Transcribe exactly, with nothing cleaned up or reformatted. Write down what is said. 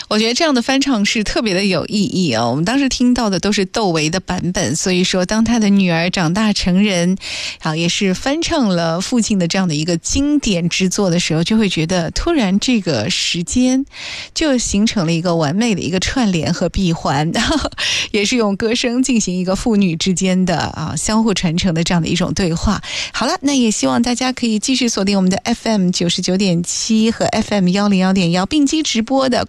我觉得这样的翻唱是特别的有意义哦。我们当时听到的都是窦唯的版本，所以说当他的女儿长大成人，啊，也是翻唱了父亲的这样的一个经典之作的时候，就会觉得突然这个时间就形成了一个完美的一个串联和闭环，也是用歌声进行一个父女之间的啊相互传承的这样的一种对话。好了，那也希望大家可以继续锁定我们的 F M 九十九点七和 F M 一零一点一并机直播的